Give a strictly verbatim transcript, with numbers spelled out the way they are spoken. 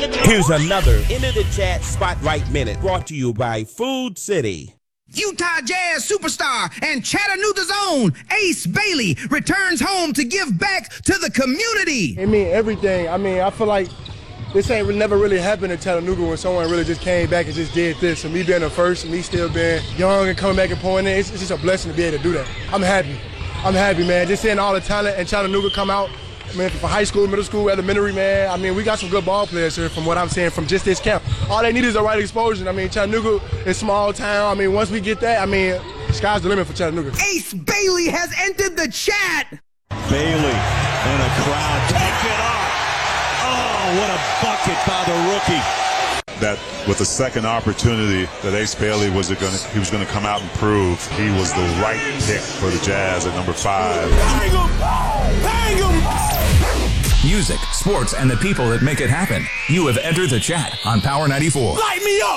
Here's another Into the Chat Spotlight Minute brought to you by Food City. Utah Jazz superstar and Chattanooga's own Ace Bailey returns home to give back to the community. I mean, everything. I mean, I feel like this ain't never really happened in Chattanooga when someone really just came back and just did this. And me being the first, and me still being young and coming back and pouring in, it's, it's just a blessing to be able to do that. I'm happy. I'm happy, man. Just seeing all the talent in Chattanooga come out. Man, for high school, middle school, elementary, man. I mean, we got some good ball players here from what I'm saying from just this camp. All they need is the right exposure. I mean, Chattanooga is small town. I mean, once we get that, I mean, sky's the limit for Chattanooga. Ace Bailey has entered the chat. Bailey and a crowd take it off. Oh, what a bucket by the rookie. That with the second opportunity that Ace Bailey was going he was going to come out and prove he was the right pick for the Jazz at number five. Bang him! Bang him! Music, sports, and the people that make it happen. You have entered the chat on Power ninety-four. Light me up!